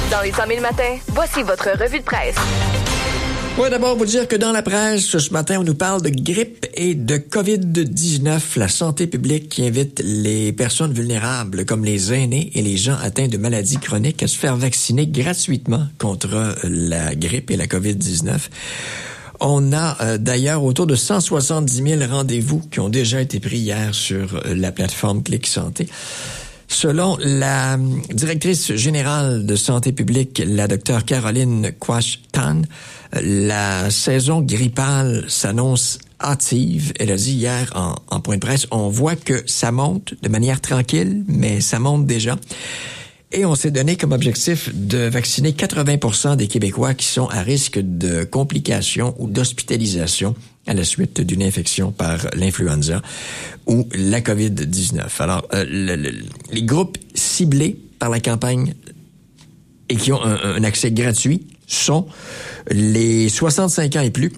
Dans les 100 000 matins, voici votre revue de presse. Oui, d'abord, vous dire que dans la presse, ce matin, on nous parle de grippe et de COVID-19. La santé publique qui invite les personnes vulnérables, comme les aînés et les gens atteints de maladies chroniques, à se faire vacciner gratuitement contre la grippe et la COVID-19. On a d'ailleurs autour de 170 000 rendez-vous qui ont déjà été pris hier sur la plateforme Clic Santé. Selon la directrice générale de santé publique, la docteure Caroline Quach-Tan, la saison grippale s'annonce hâtive. Elle a dit hier en point de presse, on voit que ça monte de manière tranquille, mais ça monte déjà. Et on s'est donné comme objectif de vacciner 80% des Québécois qui sont à risque de complications ou d'hospitalisation à la suite d'une infection par l'influenza ou la COVID-19. Alors, les groupes ciblés par la campagne et qui ont un accès gratuit sont les 65 ans et plus,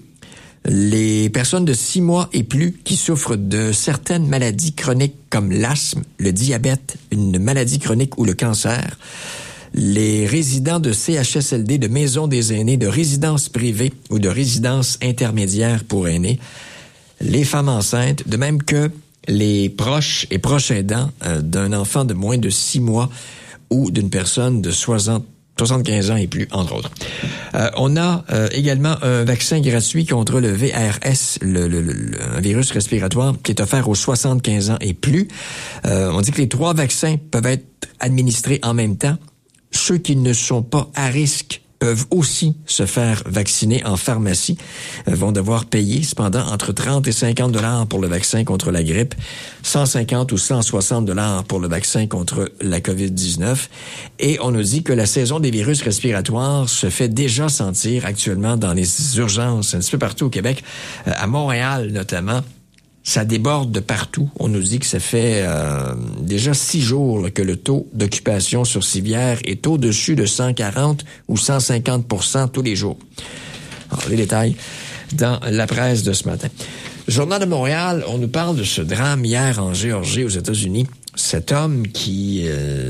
les personnes de 6 mois et plus qui souffrent de certaines maladies chroniques comme l'asthme, le diabète, une maladie chronique ou le cancer, les résidents de CHSLD, de maisons des aînés, de résidences privées ou de résidences intermédiaires pour aînés, les femmes enceintes, de même que les proches et proches aidants d'un enfant de moins de 6 mois ou d'une personne de 75 ans et plus, entre autres. On a également un vaccin gratuit contre le VRS, un virus respiratoire, qui est offert aux 75 ans et plus. On dit que les 3 vaccins peuvent être administrés en même temps. Ceux qui ne sont pas à risque peuvent aussi se faire vacciner en pharmacie, vont devoir payer cependant entre 30 et 50 $ pour le vaccin contre la grippe, 150 ou 160 $ pour le vaccin contre la COVID-19. Et on nous dit que la saison des virus respiratoires se fait déjà sentir actuellement dans les urgences un petit peu partout au Québec, à Montréal notamment. Ça déborde de partout. On nous dit que ça fait déjà 6 jours là, que le taux d'occupation sur civière est au-dessus de 140 ou 150% tous les jours. Alors, les détails dans la presse de ce matin. Journal de Montréal, on nous parle de ce drame hier en Géorgie, aux États-Unis. Cet homme qui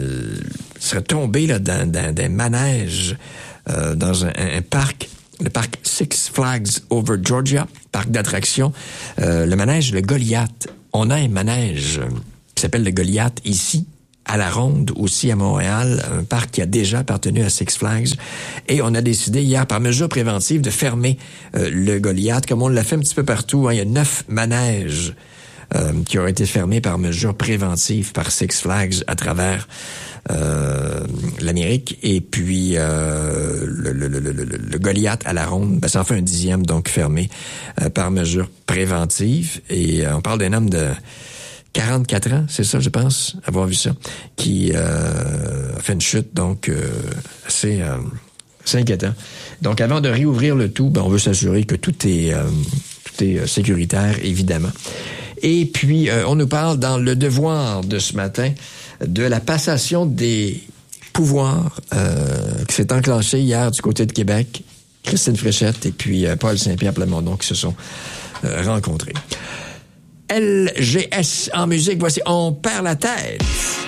serait tombé là, dans un manège dans un parc, le parc Six Flags Over Georgia, parc d'attractions, le manège le Goliath. On a un manège qui s'appelle le Goliath ici, à la Ronde, aussi à Montréal, un parc qui a déjà appartenu à Six Flags. Et on a décidé hier, par mesure préventive, de fermer le Goliath, comme on l'a fait un petit peu partout. Hein. Il y a 9 manèges qui ont été fermés par mesure préventive par Six Flags à travers l'Amérique. Et puis le Goliath à la Ronde, ça en fait un 10e, donc fermé par mesure préventive. Et on parle d'un homme de 44 ans, c'est ça, je pense, avoir vu ça, qui a fait une chute, donc assez inquiétant. Donc, avant de réouvrir le tout, on veut s'assurer que tout est sécuritaire, évidemment. Et puis, on nous parle dans Le Devoir de ce matin de la passation des pouvoirs qui s'est enclenchée hier du côté de Québec. Christine Fréchette et puis Paul Saint-Pierre Plamondon qui se sont rencontrés. LGS en musique, voici On perd la tête.